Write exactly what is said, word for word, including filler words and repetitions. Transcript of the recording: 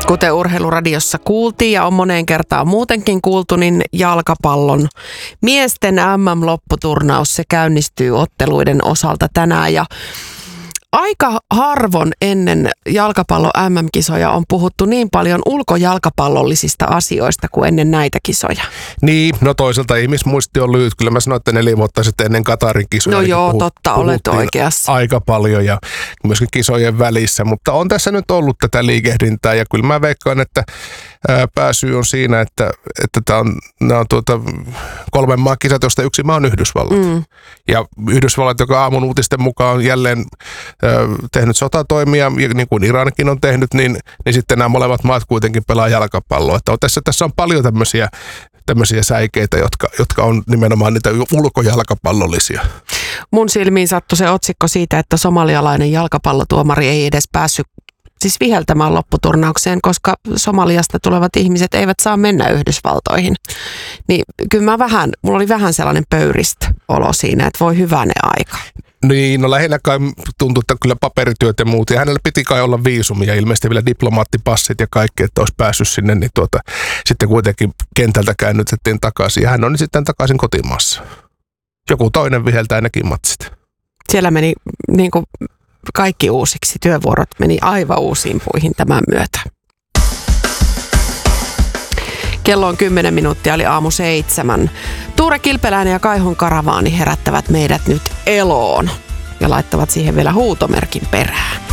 Kuten Urheiluradiossa kuultiin ja on moneen kertaan muutenkin kuultu, niin jalkapallon miesten M M-lopputurnaus se käynnistyy otteluiden osalta tänään. Ja aika harvoin ennen jalkapallon M M-kisoja on puhuttu niin paljon ulkojalkapallollisista asioista kuin ennen näitä kisoja. Niin, no toisaalta ihmismuisti on lyhyt. Kyllä mä sanoin, että neljä vuotta sitten ennen Katarin kisoja. No joo, puhut, totta, olet oikeassa. Aika paljon ja myöskin kisojen välissä, mutta on tässä nyt ollut tätä liikehdintää ja kyllä mä veikkaan, että pääsyy on siinä, että, että tämä on, nämä on tuota, kolmen maan kisat, josta yksi maa on Yhdysvallat. Mm. Ja Yhdysvallat, joka aamun uutisten mukaan on jälleen ö, tehnyt sotatoimia, niin kuin Irankin on tehnyt, niin, niin sitten nämä molemmat maat kuitenkin pelaa jalkapalloa. Että on tässä, tässä on paljon tämmöisiä, tämmöisiä säikeitä, jotka, jotka on nimenomaan niitä ulkojalkapallollisia. Mun silmiin sattui se otsikko siitä, että somalialainen jalkapallotuomari ei edes päässyt siis viheltämään lopputurnaukseen, koska Somaliasta tulevat ihmiset eivät saa mennä Yhdysvaltoihin. Niin kyllä mä vähän, mulla oli vähän sellainen pöyristö-olo siinä, että voi hyvänen aika. Niin, no lähinnä kai tuntui, että kyllä paperityöt ja muut. Ja hänellä piti kai olla viisumi ja ilmeisesti vielä diplomaattipassit ja kaikki, että olisi päässyt sinne. Niin tuota, sitten kuitenkin kentältä käännytettiin takaisin ja hän on sitten takaisin kotimaassa. Joku toinen viheltää nekin matsit. Siellä meni niin kuin kaikki uusiksi. Työvuorot meni aivan uusiin puihin tämän myötä. Kello on kymmenen minuuttia, eli aamu seitsemän. Tuure Kilpeläinen ja Kaihon karavaani herättävät meidät nyt eloon ja laittavat siihen vielä huutomerkin perään.